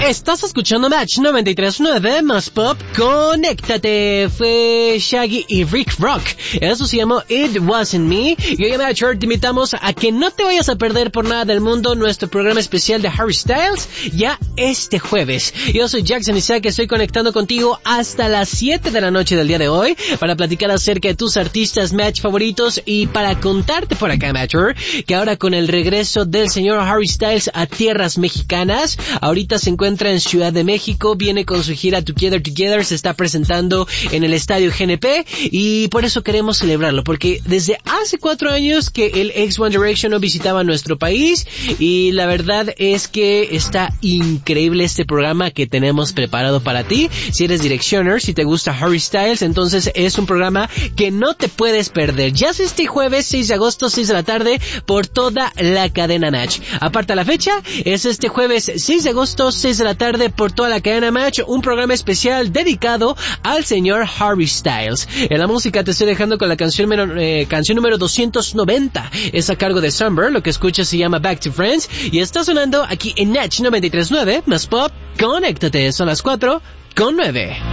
Estás escuchando Match 93.9 más Pop. Conéctate. Fue Shaggy y Rick Rock. Eso se llamó It Wasn't Me. Y hoy en Matcher te invitamos a que no te vayas a perder por nada del mundo nuestro programa especial de Harry Styles ya este jueves. Yo soy Jackson Isaac, estoy conectando contigo hasta las 7 de la noche del día de hoy para platicar acerca de tus artistas Match favoritos y para contarte por acá, Matcher, que ahora con el regreso del señor Harry Styles a tierras mexicanas, ahorita se encuentra en Ciudad de México, viene con su gira Together Together, se está presentando en el estadio GNP y por eso queremos celebrarlo, porque desde hace 4 años que el ex One Direction no visitaba nuestro país y la verdad es que está increíble este programa que tenemos preparado para ti. Si eres Directioner, si te gusta Harry Styles, entonces es un programa que no te puedes perder. Ya es este jueves 6 de agosto, 6 de la tarde, por toda la cadena Match. Aparta la fecha, es este jueves 6 de agosto, 6 de la tarde, por toda la cadena Match, un programa especial dedicado al señor Harry Styles. En la música te estoy dejando con la canción número 290, es a cargo de Summer, lo que escuchas se llama Back to Friends, y está sonando aquí en Match 93.9, más Pop. Conéctate, son las 4:09.